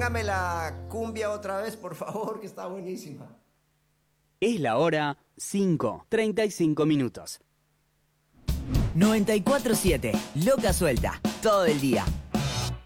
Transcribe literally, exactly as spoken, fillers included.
póngame la cumbia otra vez, por favor, que está buenísima. Es la hora cinco, treinta y cinco minutos. noventa y cuatro siete, Loca Suelta, todo el día.